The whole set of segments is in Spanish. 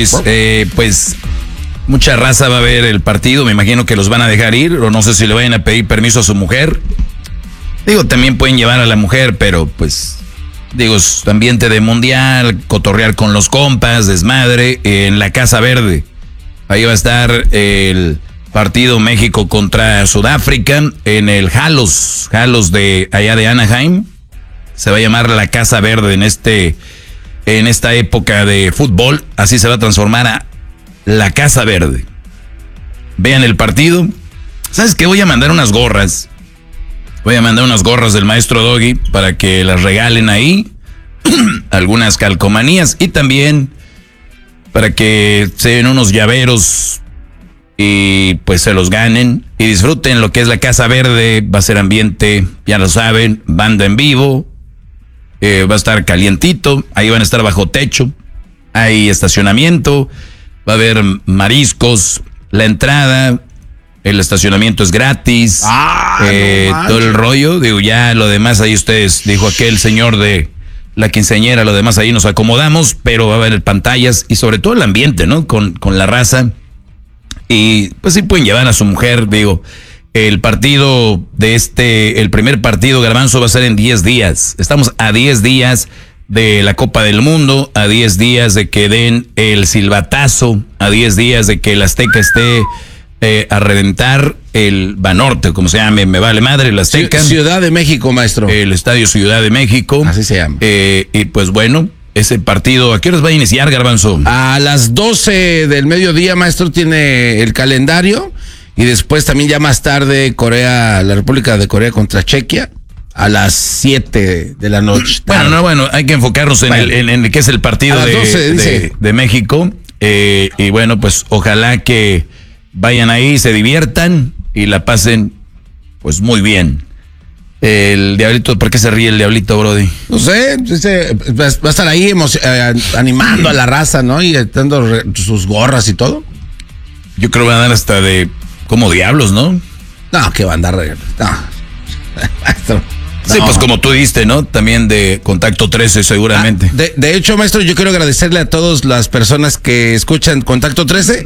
Pues mucha raza va a ver el partido, me imagino que los van a dejar ir, o no sé si le vayan a pedir permiso a su mujer. Digo, también pueden llevar a la mujer, pero pues, digo, es ambiente de mundial, cotorrear con los compas, desmadre, en la Casa Verde. Ahí va a estar el partido México contra Sudáfrica en el Halos de allá de Anaheim. Se va a llamar la Casa Verde en esta época de fútbol. Así se va a transformar a la Casa Verde. Vean el partido. ¿Sabes qué? Voy a mandar unas gorras. Voy a mandar unas gorras del maestro Doggy para que las regalen ahí. Algunas calcomanías y también para que se den unos llaveros y pues se los ganen y disfruten lo que es la Casa Verde. Va a ser ambiente, ya lo saben, banda en vivo. Va a estar calientito, ahí van a estar bajo techo, hay estacionamiento, va a haber mariscos, la entrada, el estacionamiento es gratis, todo el rollo, digo, ya lo demás ahí ustedes, dijo aquel señor de la quinceañera, lo demás ahí nos acomodamos, pero va a haber pantallas y sobre todo el ambiente, ¿no? Con la raza, y pues sí pueden llevar a su mujer, digo. El partido el primer partido, Garbanzo, va a ser en 10 días. Estamos a 10 días de la Copa del Mundo, a 10 días de que den el silbatazo, a 10 días de que el Azteca esté a reventar el Banorte, como se llame, me vale madre, el Azteca. Ciudad de México, maestro. El Estadio Ciudad de México. Así se llama. Y pues bueno, ese partido, ¿a qué horas va a iniciar, Garbanzo? A las 12 del mediodía, maestro, tiene el calendario. Y después también ya más tarde la República de Corea contra Chequia a las 7 de la noche. Bueno, hay que enfocarnos en el que es el partido de México. Y bueno, pues ojalá que vayan ahí, se diviertan y la pasen pues muy bien. El Diablito, ¿por qué se ríe el Diablito, Brody? No sé, va a estar ahí animando a la raza, ¿no? Y dando sus gorras y todo. Yo creo que van a dar hasta de como diablos, ¿no? No, que va a andar. No. Sí, pues como tú diste, ¿no? También de Contacto 13, seguramente. De hecho, maestro, yo quiero agradecerle a todas las personas que escuchan Contacto 13.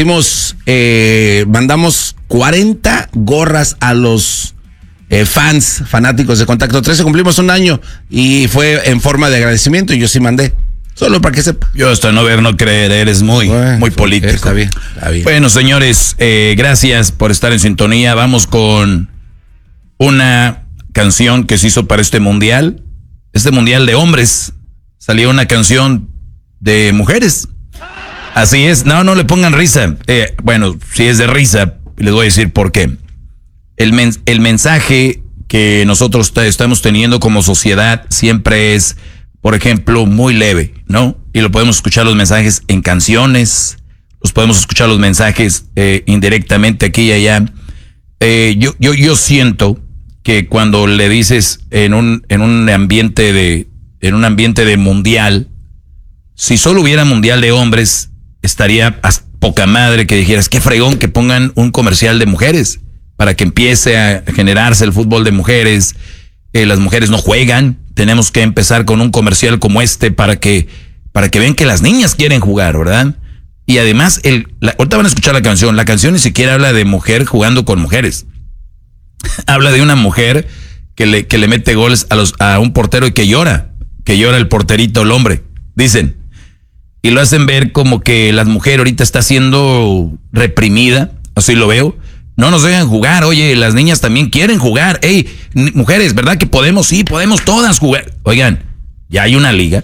Mandamos 40 gorras a los fanáticos de Contacto 13. Cumplimos un año y fue en forma de agradecimiento y yo sí mandé. Solo para que sepa. Yo hasta no ver, no creer, eres muy político. Está bien. Bueno, señores, gracias por estar en sintonía. Vamos con una canción que se hizo para este mundial de hombres. Salió una canción de mujeres. Así es, no le pongan risa. Bueno, si es de risa, les voy a decir por qué. El mensaje que nosotros estamos teniendo como sociedad siempre es, por ejemplo, muy leve, ¿no? Y lo podemos escuchar los mensajes en canciones, los podemos escuchar los mensajes indirectamente aquí y allá. Yo siento que cuando le dices en un ambiente de mundial, si solo hubiera mundial de hombres, estaría a poca madre que dijeras, qué fregón que pongan un comercial de mujeres para que empiece a generarse el fútbol de mujeres. Las mujeres no juegan. Tenemos que empezar con un comercial como este para que vean que las niñas quieren jugar, ¿verdad? Y además, ahorita van a escuchar la canción. La canción ni siquiera habla de mujer jugando con mujeres. Habla de una mujer que le mete goles a un portero y que llora el porterito, el hombre, dicen. Y lo hacen ver como que la mujer ahorita está siendo reprimida, así lo veo. No nos dejan jugar, oye, las niñas también quieren jugar. Ey, mujeres, ¿verdad que podemos? Sí, podemos todas jugar. Oigan, ya hay una liga,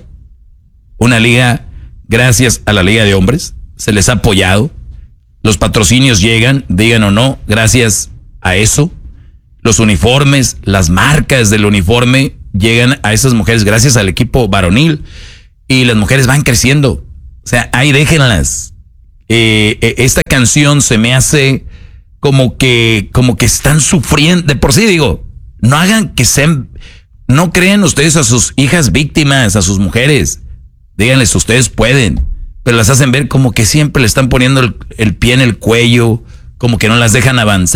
gracias a la Liga de Hombres, se les ha apoyado. Los patrocinios llegan, digan o no, gracias a eso. Los uniformes, las marcas del uniforme llegan a esas mujeres gracias al equipo varonil. Y las mujeres van creciendo. O sea, ahí déjenlas. Esta canción se me hace como que están sufriendo. De por sí digo, no hagan que sean, no crean ustedes a sus hijas víctimas, a sus mujeres. Díganles, ustedes pueden, pero las hacen ver como que siempre le están poniendo el pie en el cuello, como que no las dejan avanzar.